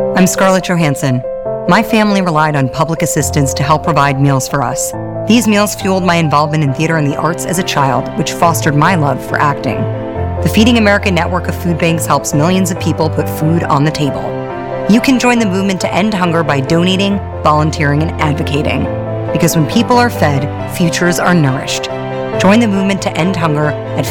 I'm Scarlett Johansson. My family relied on public assistance to help provide meals for us. These meals fueled my involvement in theater and the arts as a child, which fostered my love for acting. The Feeding America network of food banks helps millions of people put food on the table. You can join the movement to end hunger by donating, volunteering, and advocating. Because when people are fed, futures are nourished. Join the movement to end hunger at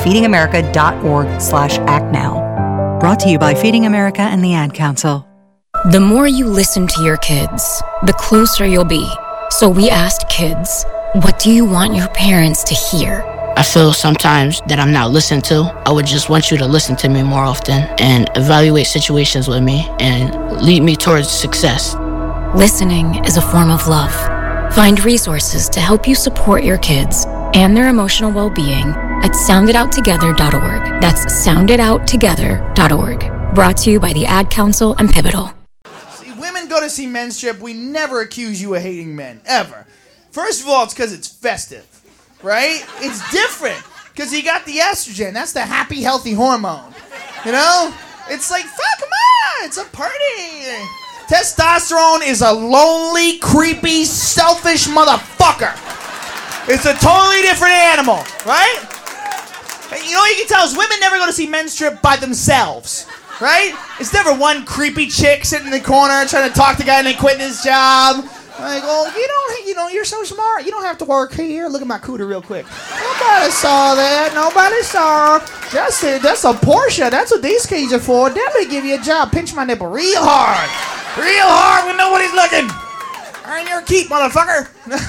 feedingamerica.org/actnow. Brought to you by Feeding America and the Ad Council. The more you listen to your kids, the closer you'll be. So we asked kids, what do you want your parents to hear? I feel sometimes that I'm not listened to. I would just want you to listen to me more often and evaluate situations with me and lead me towards success. Listening is a form of love. Find resources to help you support your kids and their emotional well-being at sounditouttogether.org. That's sounditouttogether.org. Brought to you by the Ad Council and Pivotal. See, women go to see Men's Strip. We never accuse you of hating men, ever. First of all, it's because it's festive, right? It's different because you got the estrogen. That's the happy, healthy hormone. You know? It's like, fuck, come on. It's a party. Testosterone is a lonely, creepy, selfish motherfucker. It's a totally different animal, right? And you know what you can tell is women never go to see Men's Strip by themselves, right? It's never one creepy chick sitting in the corner trying to talk to the guy and then quitting his job. Like, oh, you're so smart. You don't have to work here. Look at my cooter real quick. Nobody saw that. Nobody saw. That's a Porsche. That's what these keys are for. Definitely give you a job. Pinch my nipple real hard. Real hard when nobody's looking. Earn your keep, motherfucker.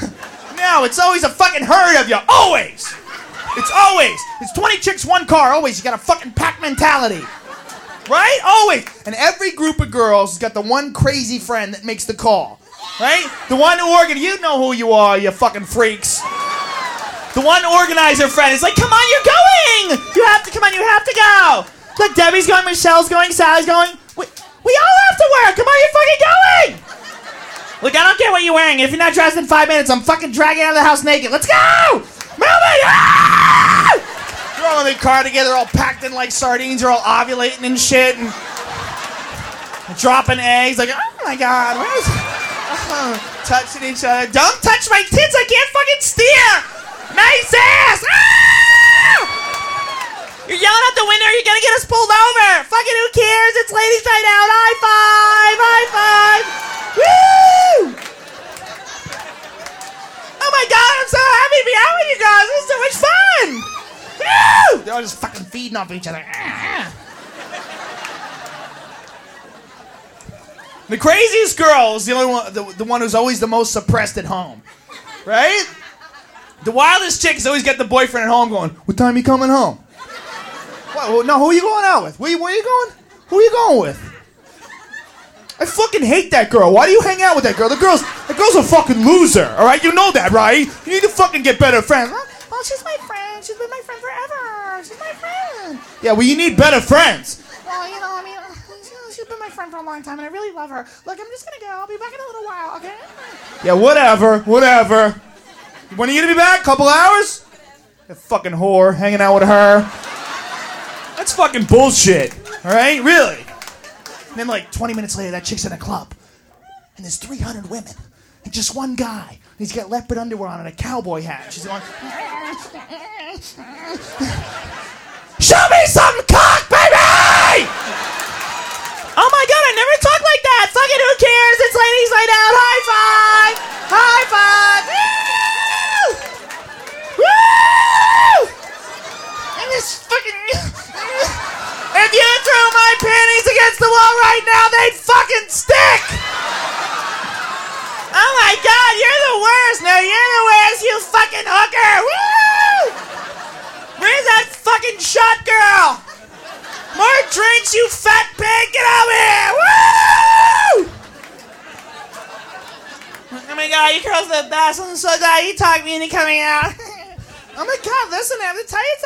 No, it's always a fucking herd of you. Always. It's always. It's 20 chicks, one car. Always. You got a fucking pack mentality. Right? Always. And every group of girls has got the one crazy friend that makes the call. Right? The one you know who you are, you fucking freaks. The one organizer friend is like, come on, you're going! You have to, come on, you have to go! Look, Debbie's going, Michelle's going, Sally's going. We all have to work! Come on, you're fucking going! Look, I don't care what you're wearing. If you're not dressed in 5 minutes, I'm fucking dragging out of the house naked. Let's go! Move it! Ah! They're all in the car together, all packed in like sardines. They're all ovulating and shit. And dropping eggs. Like, oh my God, what is... touching each other. Don't touch my tits, I can't fucking steer! Nice ass! Ah! You're yelling out the window, you're gonna get us pulled over! Fucking who cares? It's ladies night out! High five! High five! Woo! Oh my God, I'm so happy to be out with you guys! This is so much fun! Woo! They're all just fucking feeding off each other. Ah! The craziest girl is the only one, the one who's always the most suppressed at home, right? The wildest chick has always got the boyfriend at home going, what time you coming home? What, no, who are you going out with? Where you going? Who are you going with? I fucking hate that girl. Why do you hang out with that girl? That girl's a fucking loser, all right? You know that, right? You need to fucking get better friends. Well, she's my friend. She's been my friend forever. She's my friend. Yeah, well, you need better friends. Well, you know, I mean... she's been my friend for a long time, and I really love her. Look, I'm just gonna go. I'll be back in a little while, okay? Yeah, whatever. When are you gonna be back? Couple hours? That fucking whore, hanging out with her. That's fucking bullshit, all right? Really? And then, like, 20 minutes later, that chick's in a club, and there's 300 women, and just one guy. He's got leopard underwear on and a cowboy hat. She's going, show me some cock, baby! Oh my God, I never talk like that! Fucking who cares? It's ladies night out! High five! High five! Woo! Woo! And this fucking... if you threw my panties against the wall right now, they'd fucking stick! Oh my God, you're the worst! No, you're the worst, you fucking hooker! Woo! Where's that fucking shot girl? More drinks, you fat pig! Get over here! Woo! Oh my God, you girls are the best. I'm so glad you talked me into coming out. Oh my God, listen, I have to tell you something.